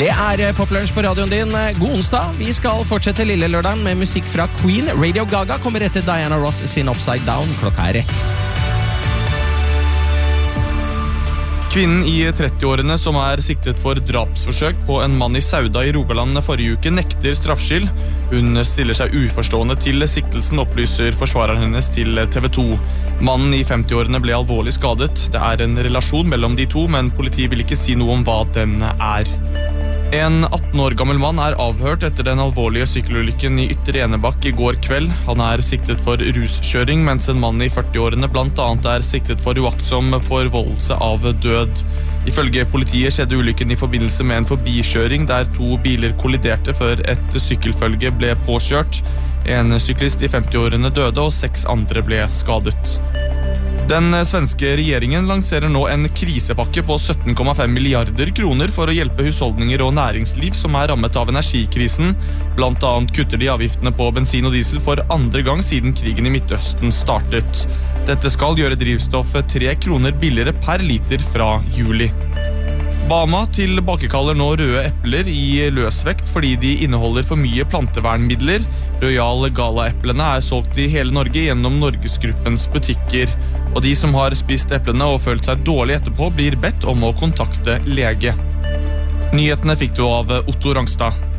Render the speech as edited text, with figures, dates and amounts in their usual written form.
Det Poplunsj på radioen din. God onsdag. Vi skal fortsette lille lørdagen med musikk fra Queen. Radio Gaga kommer etter Diana Ross sin Upside Down. Klokka rett. Kvinnen i 30-årene som siktet for drapsforsøk på en mann i Sauda i Rogaland forrige uke nekter straffskyld. Hun stiller seg uforstående til siktelsen, opplyser forsvareren hennes til TV 2. Mannen i 50-årene ble alvorlig skadet. Det en relasjon mellom de to, men politiet vil ikke si noe om hva den En 18 år gammel mann avhørt etter den alvorlige sykkelulykken i Ytre Enebakk i går kveld. Han siktet for ruskjøring, mens en mann i 40-årene blant annet siktet for uaktsom forvoldelse av død. Ifølge politiet skjedde ulykken i forbindelse med en forbikjøring der 2 biler kolliderte før et sykkelfølge ble påkjørt. En syklist i 50-årene døde og 6 andre ble skadet. Den svenske regjeringen lanserer nå en krisepakke på 17,5 milliarder kroner for å hjelpe husholdninger og næringsliv som rammet av energikrisen. Blant annet kutter de avgiftene på bensin og diesel for andre gang siden krigen i Midtøsten startet. Dette skal gjøre drivstoffet 3 kroner billigere per liter fra juli. Bama tilbakekaller nå røde epler i løsvekt fordi de inneholder for mye plantevernmidler. Royal Gala-eplene solgt i hele Norge gjennom Norgesgruppens butikker. Og de som har spist eplene og følt seg dårlig etterpå, blir bedt om å kontakte lege. Nyhetene fikk du av Otto Rangstad.